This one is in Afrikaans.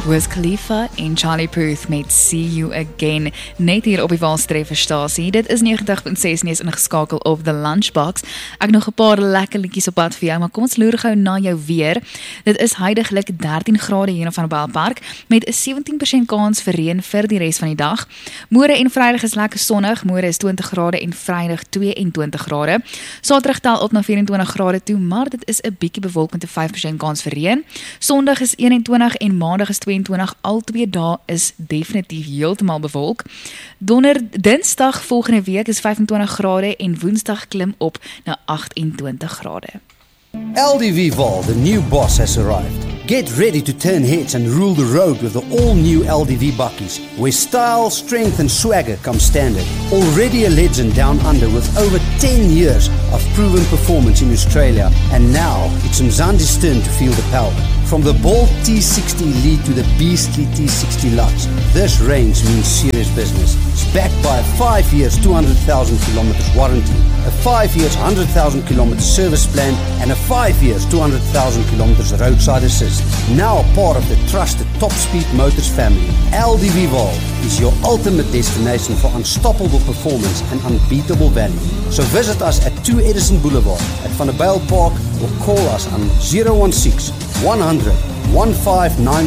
Wiz Khalifa en Charlie Puth met See You Again, net hier op die Waalstreefstasie. Dit is 90.6 en is ingeskakel op The Lunchbox. Ek nog 'n paar lekker liedjies op pad vir jou, maar kom ons loer gou na jou weer. Dit is huidiglik 13 grade hier in Van Belpark, met 'n 17% kans vir reën vir die res van die dag. Môre en Vrydag is lekker sonnig, môre is 20 grade en Vrydag 22 grade. Saterdag tel op na 24 grade toe, maar dit is 'n bietjie bewolk met 'n 5% kans vir reën. Sondag is 21 en Maandag is 22, al 2 dae is definitief heeltemal bewolk. Dinsdag volgende week is 25 grade en Woensdag klim op na 28 grade. LDV Vol, the new boss, has arrived. Get ready to turn heads and rule the road with the all-new LDV Bakkies, where style, strength and swagger come standard. Already a legend down under with over 10 years of proven performance in Australia, and now it's Mzansi's turn to feel the power. From the bold T60 Elite to the beastly T60 Lux, this range means serious business. It's backed by a 5 years, 200,000 kilometers warranty, a 5 years, 100,000 kilometers service plan, and a 5 years, 200,000 kilometers roadside assist. Now a part of the trusted Top Speed Motors family, LDV Vol is your ultimate destination for unstoppable performance and unbeatable value. So visit us at 2 Edison Boulevard at Van der Bijl Park or call us on 016 100 1595